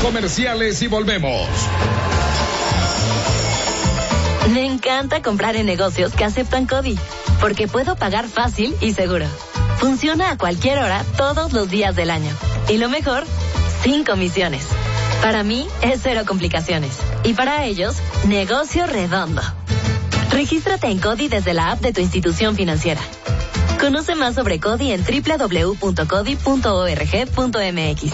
comerciales y volvemos. Me encanta comprar en negocios que aceptan CODI, porque puedo pagar fácil y seguro. Funciona a cualquier hora, todos los días del año. Y lo mejor, sin comisiones. Para mí, es cero complicaciones. Y para ellos, negocio redondo. Regístrate en CODI desde la app de tu institución financiera. Conoce más sobre CODI en www.codi.org.mx.